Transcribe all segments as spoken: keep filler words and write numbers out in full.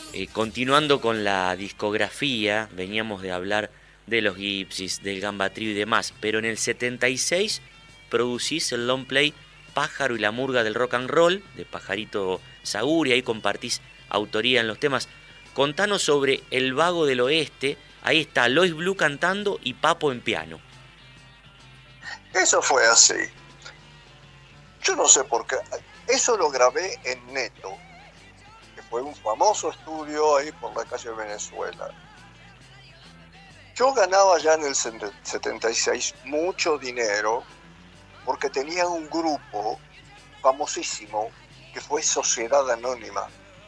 Eh, continuando con la discografía, veníamos de hablar de los Gypsies, del Gamba Trio y demás, pero en el setenta y seis producís el long play Pájaro y la murga del rock and roll, de Pajarito Saguri, ahí compartís autoría en los temas. Contanos sobre El Vago del Oeste, ahí está Lois Blue cantando y Papo en piano. Eso fue así. Yo no sé por qué. Eso lo grabé en Neto, que fue un famoso estudio ahí por la calle Venezuela. Yo ganaba ya en el setenta y seis mucho dinero porque tenía un grupo famosísimo que fue Sociedad Anónima.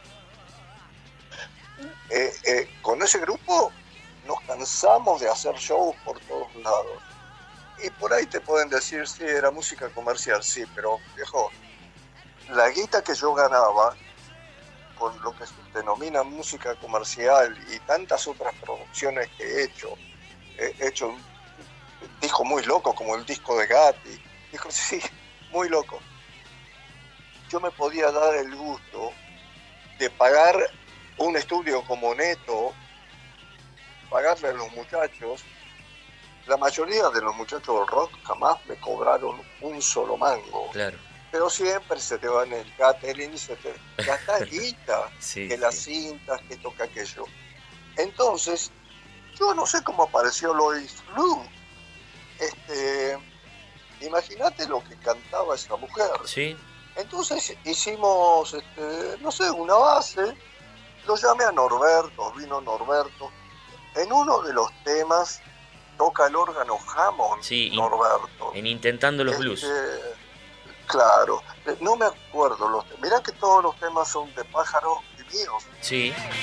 Eh, eh, con ese grupo nos cansamos de hacer shows por todos lados. Y por ahí te pueden decir, sí, era música comercial, sí, pero viejo, la guita que yo ganaba con lo que se denomina música comercial y tantas otras producciones que he hecho, he hecho un disco muy loco como el disco de Gatti, dijo, sí, muy loco. Yo me podía dar el gusto de pagar un estudio como Neto, pagarle a los muchachos. La mayoría de los muchachos del rock jamás me cobraron un solo mango. Claro. Pero siempre se te va en el catering y se te gasta guita, sí, que sí. las cintas, que toca aquello. Entonces, yo no sé cómo apareció Lois Blue. Este, imagínate lo que cantaba esa mujer. Sí. Entonces hicimos, este, no sé, una base. Lo llamé a Norberto, vino Norberto. En uno de los temas toca el órgano Hammond, sí, Norberto. En Intentando los Blues. Este, claro, no me acuerdo. Los, mirá que todos los temas son de Pájaro y míos. Sí.